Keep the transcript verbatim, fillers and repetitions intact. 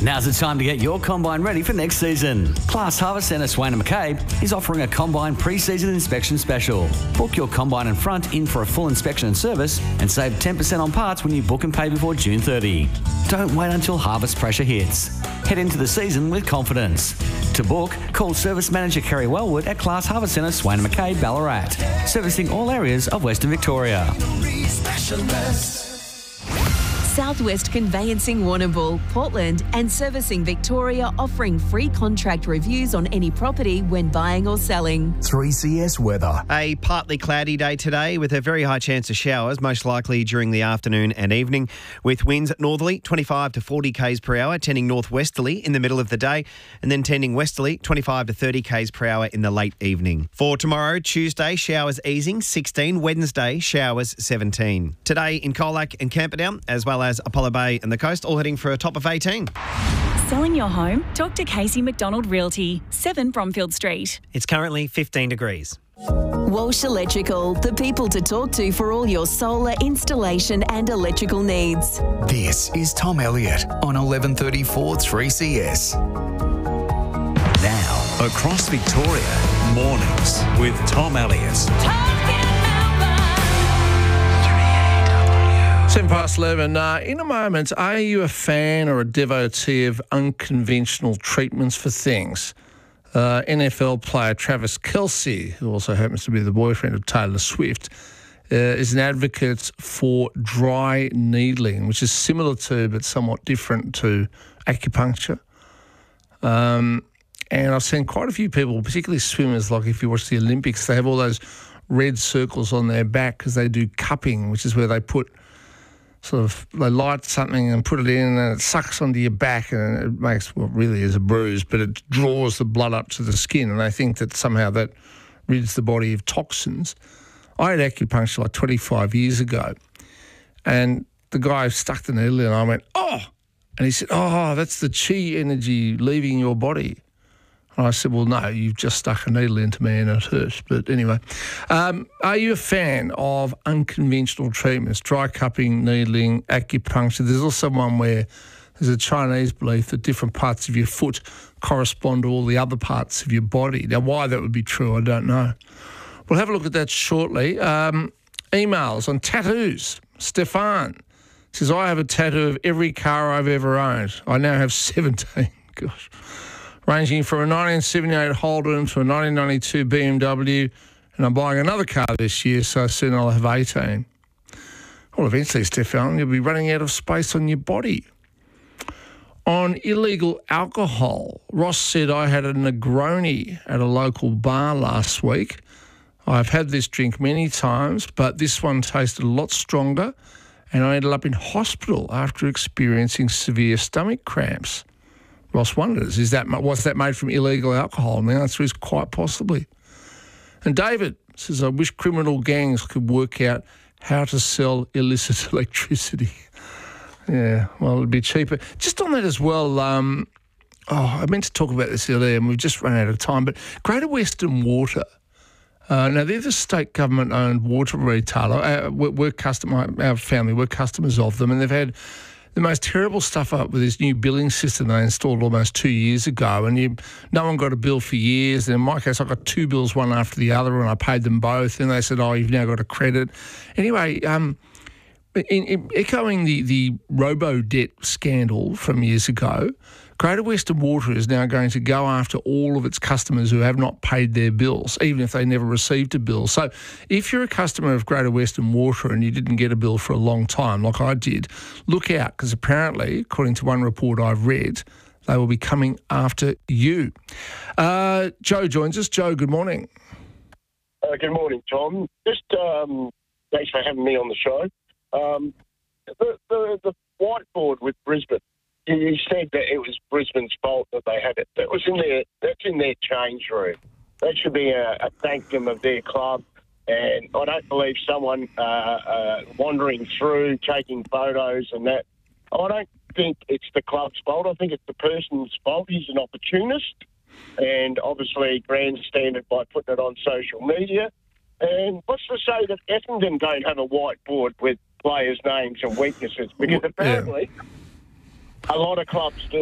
Now's the time to get your combine ready for next season. Class Harvest Centre Swain and McCabe is offering a combine pre-season inspection special. Book your combine and front in for a full inspection and service and save ten percent on parts when you book and pay before June thirtieth. Don't wait until harvest pressure hits. Head into the season with confidence. To book, call Service Manager Kerry Wellwood at Class Harvest Centre Swain and McCabe, Ballarat, servicing all areas of Western Victoria. Southwest Conveyancing Warrnambool, Portland and Servicing Victoria, offering free contract reviews on any property when buying or selling. three C S weather. A partly cloudy day today with a very high chance of showers, most likely during the afternoon and evening, with winds northerly twenty-five to forty k's per hour, tending northwesterly in the middle of the day, and then tending westerly twenty-five to thirty k's per hour in the late evening. For tomorrow, Tuesday, showers easing sixteen, Wednesday, showers seventeen. Today in Colac and Camperdown, as well as Apollo Bay and the coast, all heading for a top of eighteen. Selling your home? Talk to Casey McDonald Realty, seven Bromfield Street. It's currently fifteen degrees. Walsh Electrical, the people to talk to for all your solar installation and electrical needs. This is Tom Elliott on eleven thirty-four three C S. Now, across Victoria, mornings with Tom Elliott. Ten past eleven. Uh, in a moment, are you a fan or a devotee of unconventional treatments for things? Uh, N F L player Travis Kelce, who also happens to be the boyfriend of Taylor Swift, uh, is an advocate for dry needling, which is similar to but somewhat different to acupuncture. Um, and I've seen quite a few people, particularly swimmers, like if you watch the Olympics, they have all those red circles on their back because they do cupping, which is where they put sort of, they light something and put it in and it sucks onto your back and it makes what really is a bruise, but it draws the blood up to the skin, and they think that somehow that rids the body of toxins. I had acupuncture like twenty-five years ago, and the guy stuck the needle in and I went, oh, and he said, oh, that's the chi energy leaving your body. And I said, well, no, you've just stuck a needle into me and it hurt. But anyway, um, are you a fan of unconventional treatments, dry cupping, needling, acupuncture? There's also one where there's a Chinese belief that different parts of your foot correspond to all the other parts of your body. Now, why that would be true, I don't know. We'll have a look at that shortly. Um, emails on tattoos. Stefan says, I have a tattoo of every car I've ever owned. I now have seventeen. Gosh. Ranging from a nineteen seventy-eight Holden to a nineteen ninety-two B M W, and I'm buying another car this year, so soon I'll have eighteen. Well, eventually, Stefan, you'll be running out of space on your body. On illegal alcohol, Ross said, I had a Negroni at a local bar last week. I've had this drink many times, but this one tasted a lot stronger, and I ended up in hospital after experiencing severe stomach cramps. Ross wonders, is that was that made from illegal alcohol? And the answer is quite possibly. And David says, I wish criminal gangs could work out how to sell illicit electricity. Yeah, well, it'd be cheaper. Just on that as well, um, oh, I meant to talk about this earlier and we've just run out of time, but Greater Western Water, uh, now they're the state government-owned water retailer. Uh, we're, we're custom, our family, we're customers of them, and they've had the most terrible stuff up with this new billing system they installed almost two years ago, and you, no one got a bill for years. And in my case, I got two bills, one after the other, and I paid them both. And they said, oh, you've now got a credit. Anyway, um, in, in echoing the, the robo-debt scandal from years ago, Greater Western Water is now going to go after all of its customers who have not paid their bills, even if they never received a bill. So if you're a customer of Greater Western Water and you didn't get a bill for a long time, like I did, look out, because apparently, according to one report I've read, they will be coming after you. Uh, Joe joins us. Joe, good morning. Uh, good morning, Tom. Just um, thanks for having me on the show. Um, the, the, the whiteboard with Brisbane, you said that it was Brisbane's fault that they had it. That was in their, that's in their change room. That should be a, a thanklem of their club. And I don't believe someone uh, uh, wandering through, taking photos and that. I don't think it's the club's fault. I think it's the person's fault. He's an opportunist and obviously grandstanded by putting it on social media. And what's to say that Essendon don't have a whiteboard with players' names and weaknesses? Because apparently... Yeah. A lot of clubs do.